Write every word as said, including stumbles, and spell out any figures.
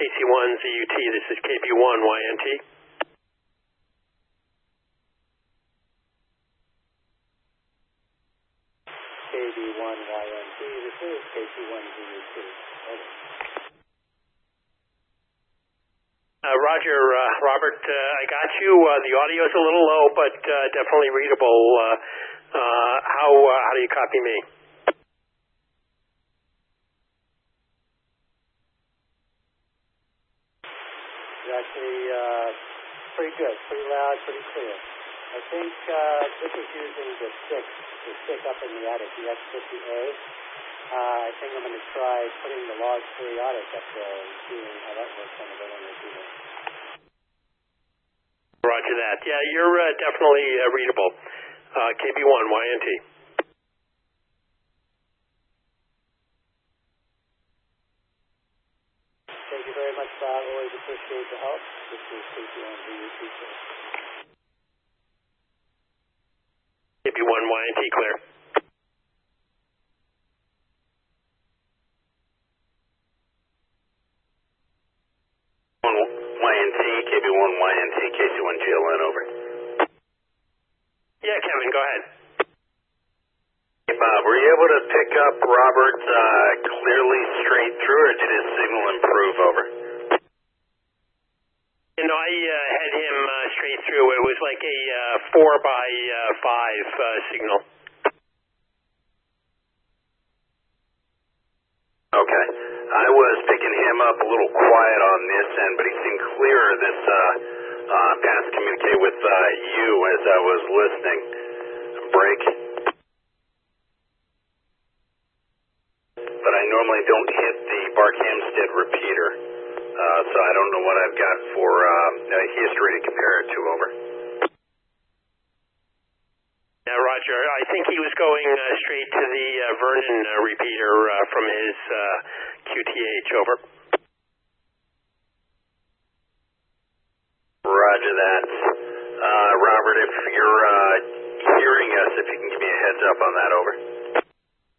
C one Z U T. This is K B one Y N T. K B one Y N T, this is K C one Z U T. Over. Uh, Roger, uh, Robert, uh, I got you. Uh, the audio's a little low, but uh, definitely readable. Uh, uh, how uh, how do you copy me? You're actually uh, pretty good, pretty loud, pretty clear. I think uh, this is using the stick, the stick up in the attic, the X fifty A. Uh, I think I'm going to try putting the log periodic up there and seeing how that works on the other receiver. Roger that. Yeah, you're uh, definitely uh, readable. Uh, K B one Y N T. Thank you very much, Bob. Always appreciate the help. This is K B one Z U T. K B one Y N T, clear. Y N T, K B one Y N T, K C one G L N, over. Yeah, Kevin, go ahead. Hey, Bob, were you able to pick up Robert uh, clearly straight through, or did his signal improve, over? You know, I uh, had him uh, straight through. It was like a uh, four by uh, five uh, signal. Okay. I was picking him up a little quiet on this end, but he seemed clearer this uh, uh, past communicate with uh, you as I was listening. Break. But I normally don't hit the Barkhamsted repeater, uh, so I don't know what I've got for uh, history to compare it to, over. Yeah, Roger, I think he was going uh, straight to the uh, Vernon uh, repeater uh, from his uh, Q T H, over. Roger that. Uh, Robert, if you're uh, hearing us, if you can give me a heads up on that, over.